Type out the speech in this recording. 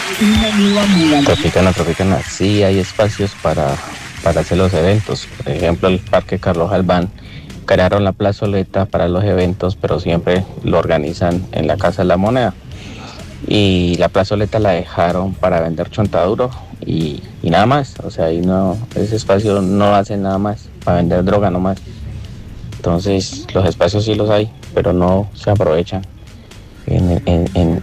Tropicana, sí hay espacios para hacer los eventos. Por ejemplo, el Parque Carlos Albán crearon la plazoleta para los eventos, pero siempre lo organizan en la Casa de la Moneda. Y la plazoleta la dejaron para vender chontaduro y nada más. O sea, ahí no, ese espacio no hace nada más, para vender droga nomás. Entonces, los espacios sí los hay, pero no se aprovechan en